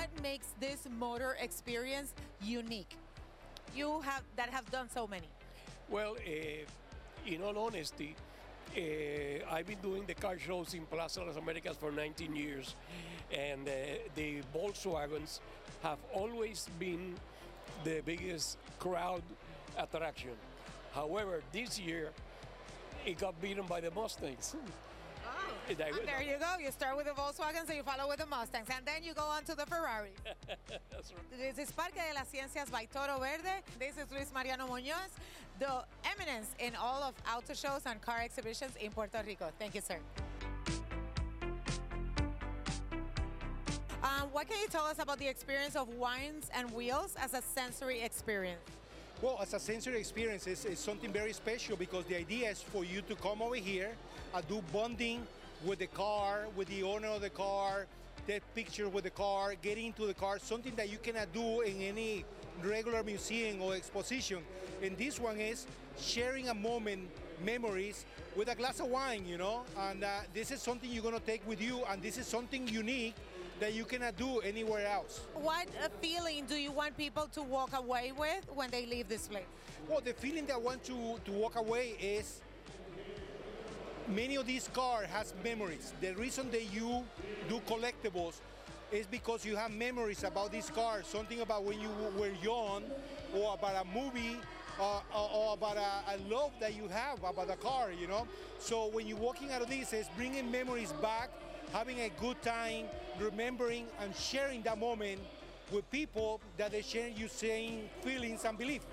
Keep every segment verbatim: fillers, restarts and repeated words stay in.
what makes this motor experience unique? You have that have done so many. Well, uh, in all honesty, uh, I've been doing the car shows in Plaza Las Americas for nineteen years, and uh, the Volkswagens have always been the biggest crowd attraction. However, this year, it got beaten by the Mustangs. Oh. And there you go. You start with the Volkswagens and you follow with the Mustangs, and then you go on to the Ferrari. That's right. This is Parque de las Ciencias by Toro Verde. This is Luis Mariano Muñoz, the eminence in all of auto shows and car exhibitions in Puerto Rico. Thank you, sir. Um, what can you tell us about the experience of Wines and Wheels as a sensory experience? Well, as a sensory experience, it's, it's something very special because the idea is for you to come over here and do bonding with the car, with the owner of the car, take pictures with the car, get into the car, something that you cannot do in any regular museum or exposition. And this one is sharing a moment, memories, with a glass of wine, you know, and uh, this is something you're going to take with you, and this is something unique that you cannot do anywhere else. What uh, feeling do you want people to walk away with when they leave this place? Well, the feeling that I want to, to walk away is many of these cars has memories. The reason that you do collectibles is because you have memories about these cars, something about when you were young, or about a movie, uh, or, or about a, a love that you have about a car, you know? So when you're walking out of this, it's bringing memories back, having a good time, remembering and sharing that moment with people that they share you same feelings and beliefs.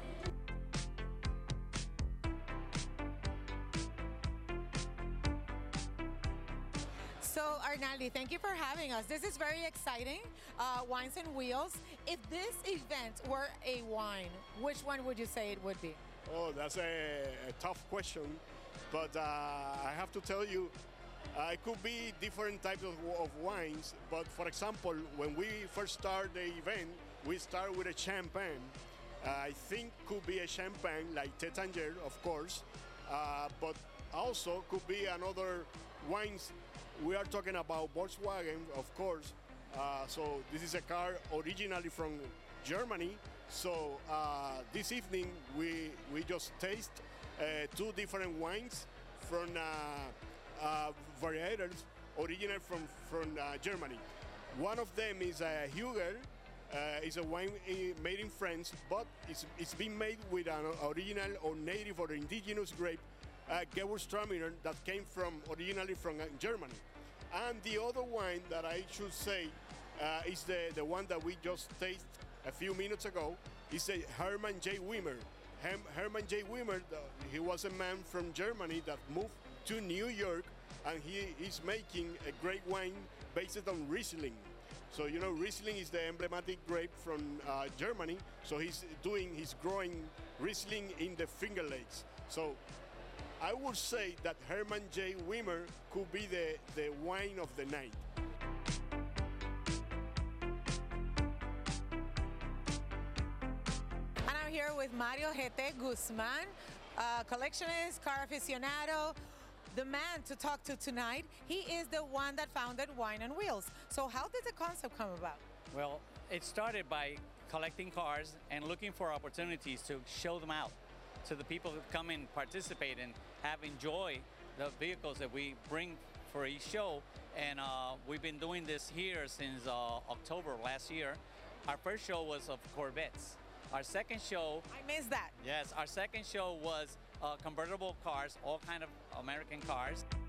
So Arnaldi, thank you for having us. This is very exciting, uh, Wines and Wheels. If this event were a wine, which one would you say it would be? Oh, that's a, a tough question, but uh, I have to tell you, Uh, it could be different types of, of wines, but for example, when we first start the event, we start with a champagne. Uh, I think could be a champagne like Tétanger, of course, uh, but also could be another wines. We are talking about Volkswagen, of course. Uh, so this is a car originally from Germany. So uh, this evening we we just taste uh, two different wines from. Uh, Uh, varietals original from from uh, Germany. One of them is a uh, Hügel. Uh, it's a wine uh, made in France, but it's it's been made with an original or native or indigenous grape, uh, Gewürztraminer, that came from originally from uh, Germany. And the other wine that I should say uh, is the the one that we just tasted a few minutes ago. Is a Hermann J. Wimmer. Hem- Hermann J. Wimmer. Uh, he was a man from Germany that moved to New York, and he is making a great wine based on Riesling. So you know, Riesling is the emblematic grape from uh, Germany. So he's doing, he's growing Riesling in the Finger Lakes. So I would say that Hermann J. Wimmer could be the, the wine of the night. And I'm here with Mario G T Guzman, uh, collectionist, car aficionado, the man to talk to tonight. He is the one that founded Wine and Wheels. So how did the concept come about? Well, it started by collecting cars and looking for opportunities to show them out to the people who come and participate and have enjoy the vehicles that we bring for each show. And uh, we've been doing this here since uh, October last year. Our first show was of Corvettes. Our second show... I missed that. Yes, our second show was uh, convertible cars, all kind of American cars.